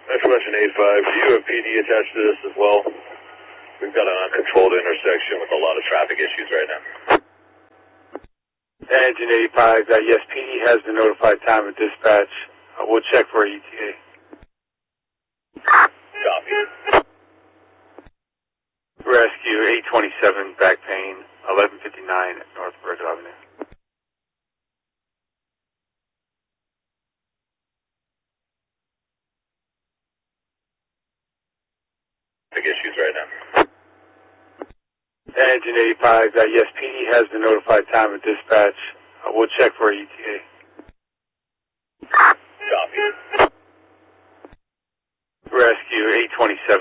Question 85, do you have PD attached to this as well? We've got an uncontrolled intersection with a lot of traffic issues right now. Engine 85, yes, PD has been notified time of dispatch. We'll check for ETA. Copy. Rescue 827, back pain, 1159 North Virgil Avenue. Big issues right now. Engine 85, yes, PD has been notified time of dispatch. We'll check for ETA. Copy. Rescue 827.